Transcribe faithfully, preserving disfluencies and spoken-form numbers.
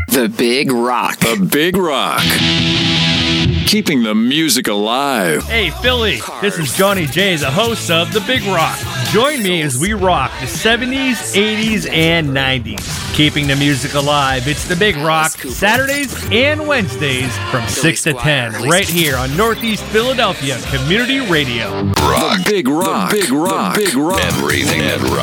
The Big Rock. The Big Rock. Keeping the music alive. Hey, Philly, this is Johnny J, the host of The Big Rock. Join me as we rock the seventies, eighties, and nineties. Keeping the music alive, it's The Big Rock, Saturdays and Wednesdays from six to ten, right here on Northeast Philadelphia Community Radio. Rock. The Big Rock. The Big Rock. The Big Rock. Everything that rocks.